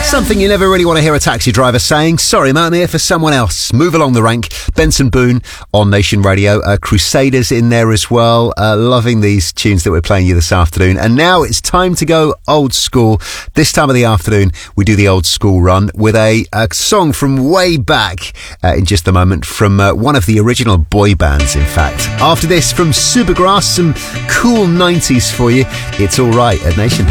Something you never really want to hear a taxi driver saying. Sorry, mate, I'm here for someone else. Move along the rank. Benson Boone on Nation Radio. Crusaders in there as well. Loving these tunes that we're playing you this afternoon. And now it's time to go old school. This time of the afternoon, we do the old school run with a song from way back in just a moment from one of the original boy bands, in fact. After this, from Supergrass, some cool 90s for you. It's all right at Nation.